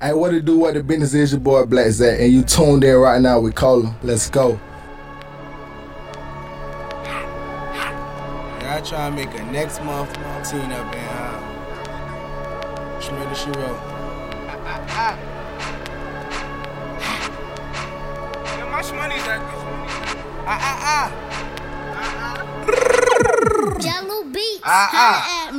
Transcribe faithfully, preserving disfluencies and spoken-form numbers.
Hey, what it do, what the business is, your boy Black Zach, and you tuned in right now with Cola. Let's go. Yeah, I try to make a next month team up in uh, Shmurda She Wrote. Ah, ah, ah. Yo, my shmoney's at this one. Ah, ah, ah. Jello Beats. Ah, ah.